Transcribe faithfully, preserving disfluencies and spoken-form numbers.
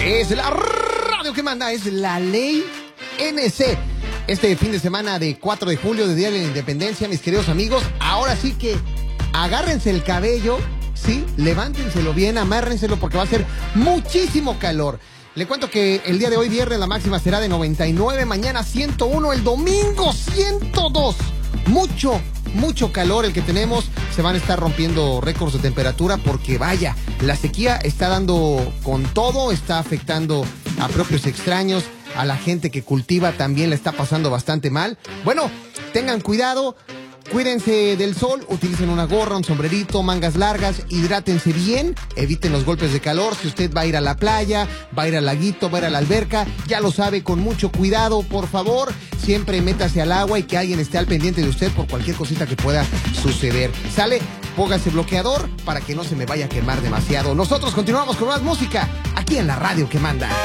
Es la radio que manda, es la ley N C. Este fin de semana de cuatro de julio, de Día de la Independencia, mis queridos amigos, ahora sí que agárrense el cabello, sí, levántenselo bien, amárrenselo porque va a ser muchísimo calor. Le cuento que el día de hoy, viernes, la máxima será de noventa y nueve, mañana ciento uno, el domingo ciento dos. Mucho, mucho calor el que tenemos. Se van a estar rompiendo récords de temperatura porque vaya, la sequía está dando con todo, está afectando a propios extraños, a la gente que cultiva también la está pasando bastante mal. Bueno, tengan cuidado. Cuídense del sol, utilicen una gorra, un sombrerito, mangas largas, hidrátense bien, eviten los golpes de calor. Si usted va a ir a la playa, va a ir al laguito, va a ir a la alberca, ya lo sabe, con mucho cuidado, por favor. Siempre métase al agua y que alguien esté al pendiente de usted por cualquier cosita que pueda suceder. ¿Sale? Póngase bloqueador para que no se me vaya a quemar demasiado. Nosotros continuamos con más música aquí en la radio que manda.